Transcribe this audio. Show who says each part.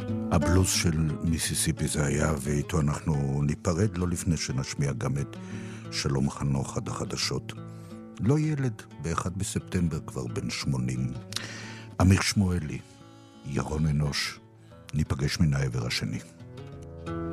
Speaker 1: הבלוז של מיסיסיפי זה היה, ואיתו אנחנו ניפרד לא לפני שנשמיע גם את שלום חנוך עד החדשות. לא ילד, ב-1 בספטמבר כבר בן 80. אמיר שמואלי, ירון אנוש, ניפגש מן העבר השני.